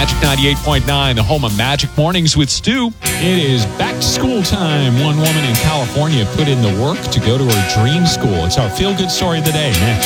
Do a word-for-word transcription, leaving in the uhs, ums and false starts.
Magic ninety-eight point nine, the home of Magic Mornings with Stu. It is back to school time. One woman in California put in the work to go to her dream school. It's our feel-good story of the day. Man,